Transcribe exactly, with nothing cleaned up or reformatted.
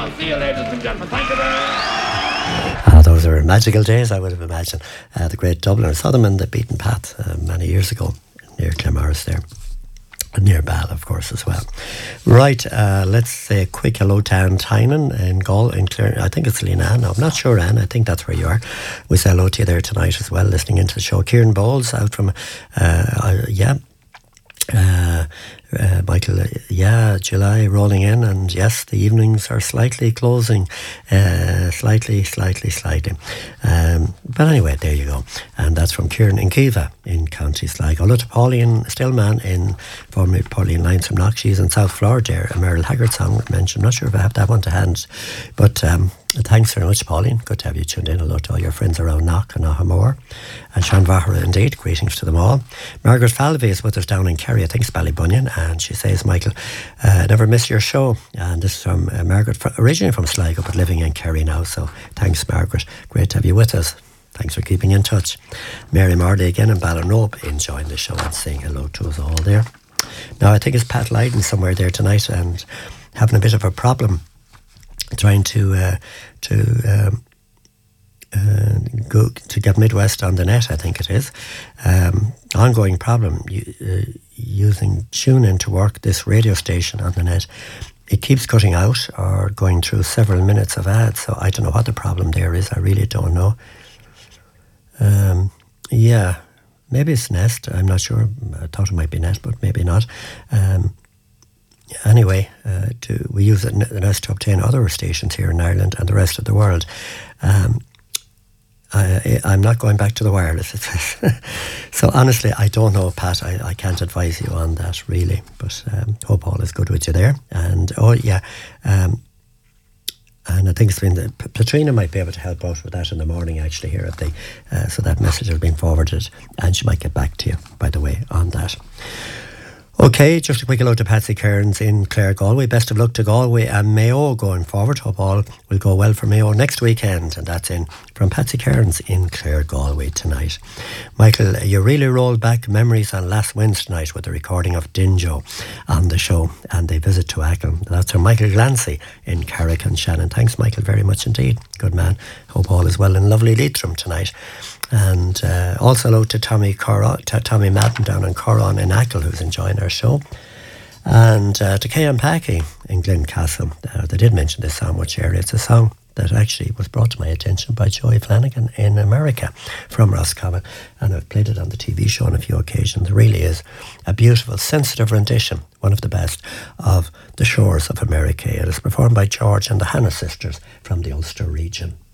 I'll see you, ladies and gentlemen. Thank you very much. Ah, those are magical days, I would have imagined. Uh, the great Dublin. I saw them in the Beaten Path uh, many years ago near Claremorris there. Near Ball, of course, as well. Right, uh, let's say a quick hello to Anne Tynan in Gaul, in Clare. I think it's Lena Ann. No, I'm not sure, Anne. I think that's where you are. We say hello to you there tonight as well, listening into the show. Kieran Bowles out from, uh, uh, yeah, uh, uh, Michael, uh, yeah, July rolling in, and yes, the evenings are slightly closing, uh, slightly, slightly, slightly. Um, but anyway, there you go. And that's from Kieran in Kiva in County Sligo. Hello to Pauline Stillman in, formerly Pauline Lyons from Knock. She's in South Florida there. A Merrill Haggard song mentioned. I'm not sure if I have that one to hand, but um, thanks very much, Pauline. Good to have you tuned in. Hello to all your friends around Knock and Ahamore. And Sean Vahara, indeed. Greetings to them all. Margaret Falvey is with us down in Kerry, I think it's Ballybunion, and she says, Michael, uh, never miss your show. And this is from uh, Margaret, originally from Sligo, but living in Kerry now. So thanks, Margaret. Great to have you with us. Thanks for keeping in touch. Mary Marley again in Ballinrobe enjoying the show and saying hello to us all there. Now, I think it's Pat Lydon somewhere there tonight and having a bit of a problem trying to uh, to um, uh, go to get Midwest on the net, I think it is. Um, ongoing problem uh, using TuneIn to work this radio station on the net. It keeps cutting out or going through several minutes of ads, so I don't know what the problem there is. I really don't know. Um, yeah, maybe it's Nest. I'm not sure. I thought it might be Nest, but maybe not. Um, anyway, uh, to, we use the Nest to obtain other stations here in Ireland and the rest of the world. Um, I, I'm not going back to the wireless. So honestly, I don't know, Pat. I, I can't advise you on that, really. But um, hope all is good with you there. And, oh, yeah, um, and I think it's been the, Patrina might be able to help out with that in the morning, actually, here at the, uh, so that message has been forwarded, and she might get back to you, by the way, on that. Okay, just a quick hello to Patsy Cairns in Clare, Galway. Best of luck to Galway and Mayo going forward. Hope all will go well for Mayo next weekend. And that's in from Patsy Cairns in Clare, Galway tonight. Michael, you really rolled back memories on last Wednesday night with the recording of Dinjo on the show and they visit to Ackle. That's from Michael Glancy in Carrick and Shannon. Thanks, Michael, very much indeed. Good man. Hope all is well in lovely Leitrim tonight. And uh, also hello to Tommy Coron, to Tommy Madden down in Coron in Ackle, who's enjoying our show. And uh, to Kay and Packy in Glencastle. Uh, they did mention this song, which area. It's a song that actually was brought to my attention by Joey Flanagan in America from Roscommon. And I've played it on the T V show on a few occasions. It really is a beautiful, sensitive rendition, one of the best, of The Shores of America. It is performed by George and the Hannah sisters from the Ulster region.